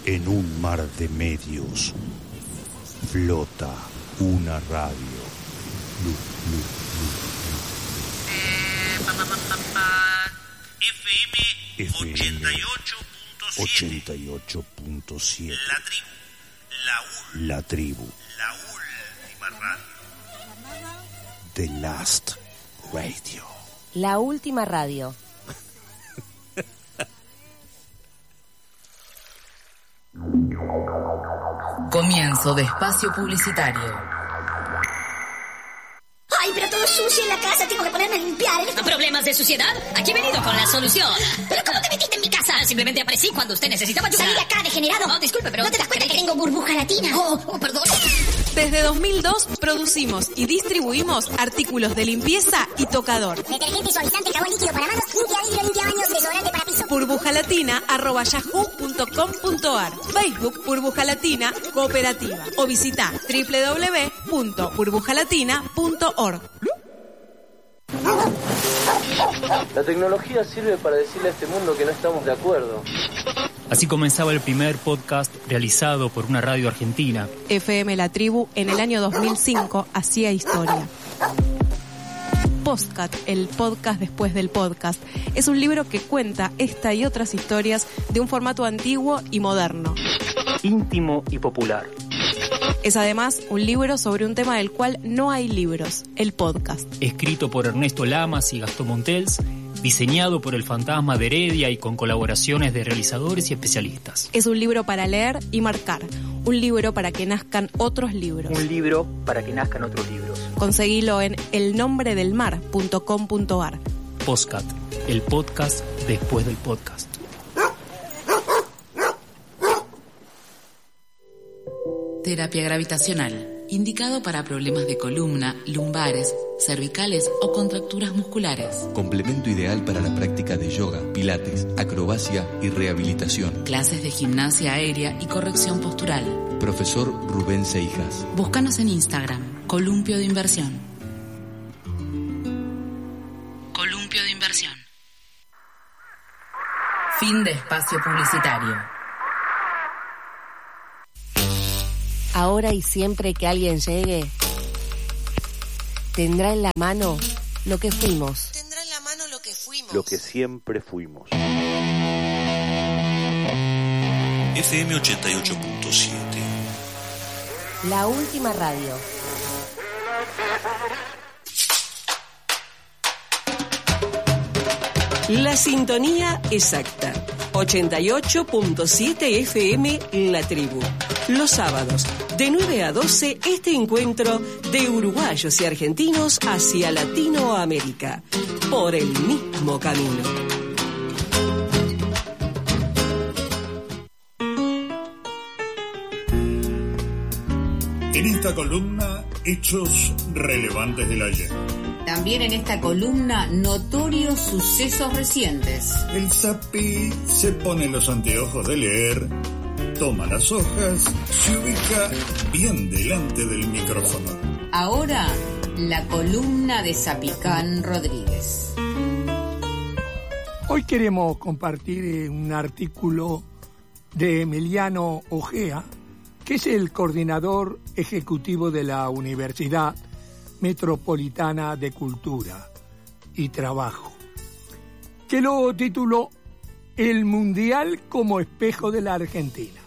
En un mar de medios flota una radio. FM 88.7. La tribu. La última radio. The Last Radio. La última radio. Comienzo de espacio publicitario. ¡Ay, pero todo sucio en la casa! Tengo que ponerme a limpiar. ¿Problemas de suciedad? Aquí he venido con la solución. ¿Pero cómo te metiste en mi casa? Simplemente aparecí cuando usted necesitaba ayuda. ¡Salí de acá, degenerado! No, disculpe, pero... ¿No te das cuenta que tengo burbuja latina? Perdón. Desde 2002 producimos y distribuimos artículos de limpieza y tocador. Detergente, suavizante, jabón líquido para manos, limpia vidrio, limpia baños, desodorante para piso. burbujalatina@yahoo.com.ar. Facebook Burbuja Latina Cooperativa o visita www.burbujalatina.org. La tecnología sirve para decirle a este mundo que no estamos de acuerdo. Así comenzaba el primer podcast realizado por una radio argentina. FM La Tribu en el año 2005 hacía historia. Postcat, el podcast después del podcast, es un libro que cuenta esta y otras historias de un formato antiguo y moderno. Íntimo y popular. Es además un libro sobre un tema del cual no hay libros, el podcast. Escrito por Ernesto Lamas y Gastón Montels, diseñado por el Fantasma de Heredia y con colaboraciones de realizadores y especialistas. Es un libro para leer y marcar, un libro para que nazcan otros libros. Un libro para que nazcan otros libros. Conseguilo en elnombredelmar.com.ar. Postcat, el podcast después del podcast. Terapia gravitacional, indicado para problemas de columna, lumbares, cervicales o contracturas musculares. Complemento ideal para la práctica de yoga, pilates, acrobacia y rehabilitación. Clases de gimnasia aérea y corrección postural. Profesor Rubén Seijas. Búscanos en Instagram, Columpio de Inversión. Columpio de Inversión. Fin de espacio publicitario. Ahora y siempre que alguien llegue, tendrá en la mano lo que fuimos. Tendrá en la mano lo que fuimos. Lo que siempre fuimos. FM 88.7. La última radio. La sintonía exacta. 88.7 FM La Tribu. Los sábados, de 9 a 12, este encuentro de uruguayos y argentinos hacia Latinoamérica, por el mismo camino. En esta columna, hechos relevantes del ayer. También en esta columna, notorios sucesos recientes. El Zapi se pone los anteojos de leer, toma las hojas, se ubica bien delante del micrófono. Ahora, la columna de Zapicán Rodríguez. Hoy queremos compartir un artículo de Emiliano Ojea, que es el coordinador ejecutivo de la Universidad Metropolitana de Cultura y Trabajo, que lo tituló El Mundial como espejo de la Argentina.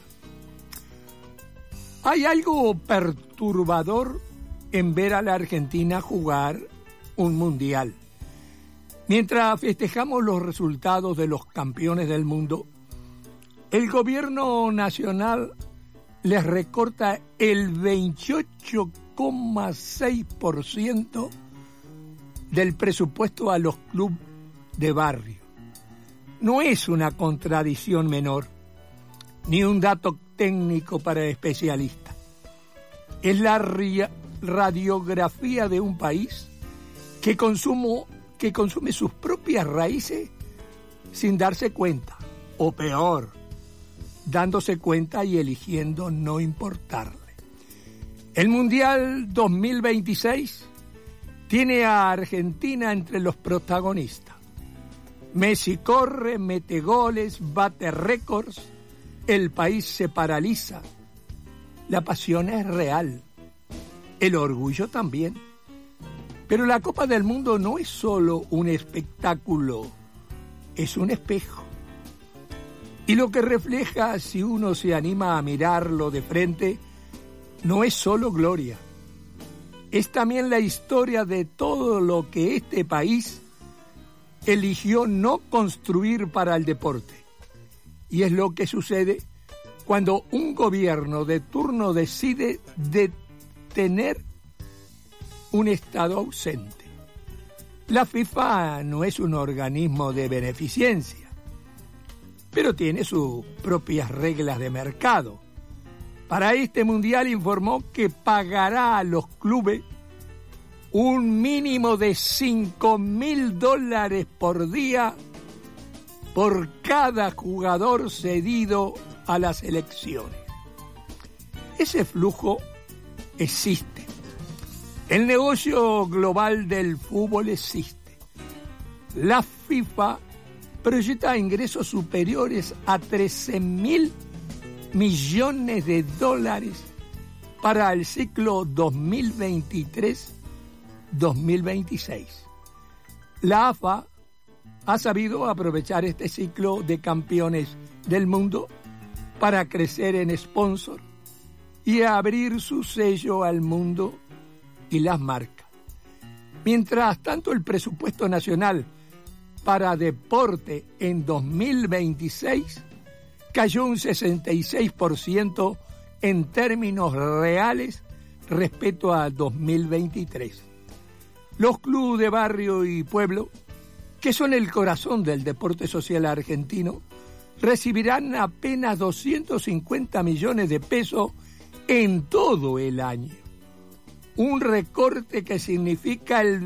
Hay algo perturbador en ver a la Argentina jugar un mundial. Mientras festejamos los resultados de los campeones del mundo, el gobierno nacional les recorta el 28,6% del presupuesto a los clubes de barrio. No es una contradicción menor, ni un dato técnico para especialistas. Es la radiografía de un país que consume sus propias raíces sin darse cuenta, o peor, dándose cuenta y eligiendo no importarle. El Mundial 2026 tiene a Argentina entre los protagonistas. Messi corre, mete goles, bate récords, el país se paraliza. La pasión es real, el orgullo también. Pero la Copa del Mundo no es solo un espectáculo, es un espejo. Y lo que refleja, si uno se anima a mirarlo de frente, no es solo gloria. Es también la historia de todo lo que este país eligió no construir para el deporte. Y es lo que sucede cuando un gobierno de turno decide detener un Estado ausente. La FIFA no es un organismo de beneficencia, pero tiene sus propias reglas de mercado. Para este mundial informó que pagará a los clubes un mínimo de $5.000 por día por cada jugador cedido a las selecciones. Ese flujo existe. El negocio global del fútbol existe. La FIFA proyecta ingresos superiores a $13.000 millones para el ciclo 2023-2026. La AFA ha sabido aprovechar este ciclo de campeones del mundo para crecer en sponsor y abrir su sello al mundo y las marcas. Mientras tanto, el presupuesto nacional para deporte en 2026 cayó un 66% en términos reales respecto a 2023. Los clubes de barrio y pueblo, que son el corazón del deporte social argentino, recibirán apenas 250 millones de pesos en todo el año. Un recorte que significa el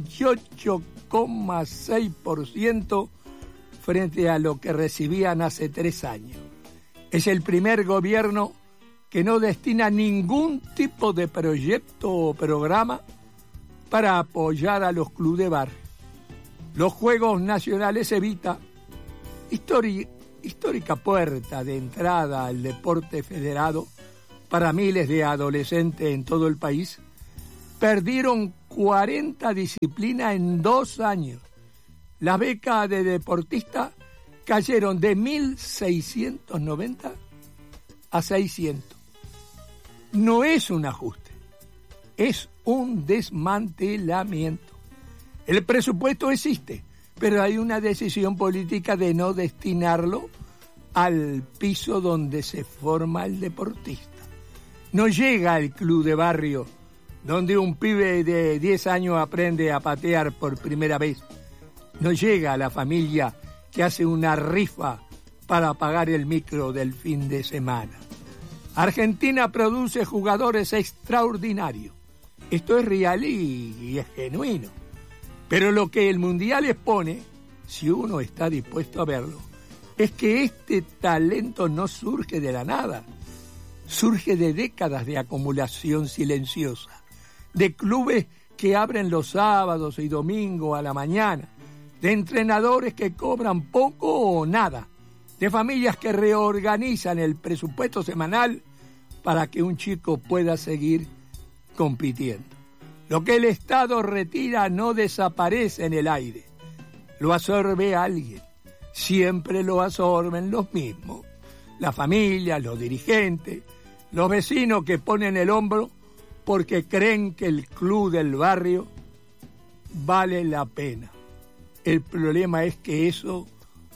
28,6% frente a lo que recibían hace 3 años. Es el primer gobierno que no destina ningún tipo de proyecto o programa para apoyar a los clubes de barrio. Los Juegos Nacionales Evita, histórica puerta de entrada al deporte federado para miles de adolescentes en todo el país, perdieron 40 disciplinas en 2 años. Las becas de deportistas cayeron de 1.690 a 600. No es un ajuste, es un desmantelamiento. El presupuesto existe, pero hay una decisión política de no destinarlo al piso donde se forma el deportista. No llega al club de barrio donde un pibe de 10 años aprende a patear por primera vez. No llega a la familia que hace una rifa para pagar el micro del fin de semana. Argentina produce jugadores extraordinarios. Esto es real y es genuino. Pero lo que el Mundial expone, si uno está dispuesto a verlo, es que este talento no surge de la nada. Surge de décadas de acumulación silenciosa, de clubes que abren los sábados y domingos a la mañana, de entrenadores que cobran poco o nada, de familias que reorganizan el presupuesto semanal para que un chico pueda seguir compitiendo. Lo que el Estado retira no desaparece en el aire, lo absorbe alguien, siempre lo absorben los mismos, las familias, los dirigentes, los vecinos que ponen el hombro porque creen que el club del barrio vale la pena. El problema es que eso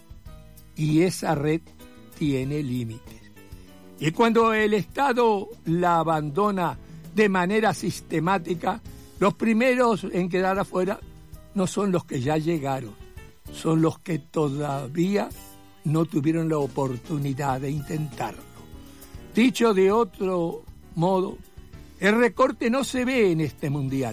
y esa red tiene límites. Y cuando el Estado la abandona de manera sistemática, los primeros en quedar afuera no son los que ya llegaron, son los que todavía no tuvieron la oportunidad de intentarlo. Dicho de otro modo, el recorte no se ve en este mundial.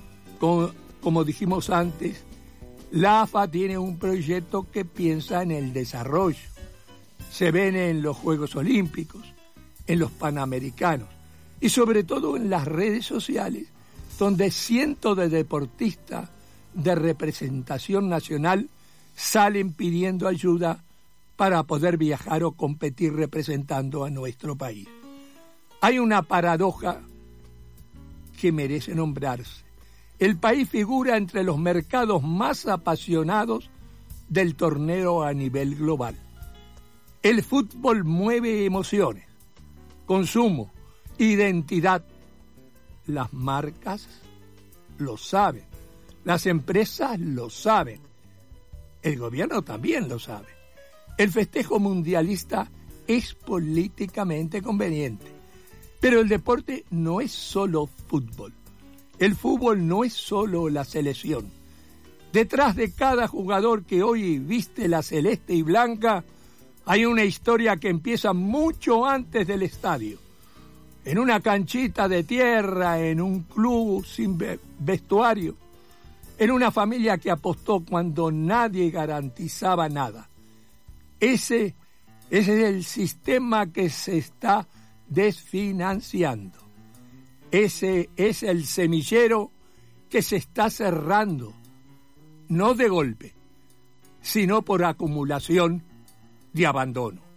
Como dijimos antes, la AFA tiene un proyecto que piensa en el desarrollo. Se ven en los Juegos Olímpicos, en los Panamericanos y sobre todo en las redes sociales, donde cientos de deportistas de representación nacional salen pidiendo ayuda para poder viajar o competir representando a nuestro país. Hay una paradoja que merece nombrarse. El país figura entre los mercados más apasionados del torneo a nivel global. El fútbol mueve emociones, consumo, identidad. Las marcas lo saben, las empresas lo saben, el gobierno también lo sabe. El festejo mundialista es políticamente conveniente, pero el deporte no es solo fútbol. El fútbol no es solo la selección. Detrás de cada jugador que hoy viste la celeste y blanca, hay una historia que empieza mucho antes del estadio. En una canchita de tierra, en un club sin vestuario, en una familia que apostó cuando nadie garantizaba nada. Ese es el sistema que se está desfinanciando. Ese es el semillero que se está cerrando, no de golpe, sino por acumulación de abandono.